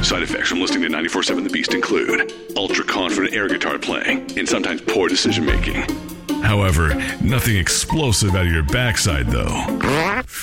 Side effects from listening to 94.7 The Beast include ultra-confident air guitar playing and sometimes poor decision-making. However, nothing explosive out of your backside, though.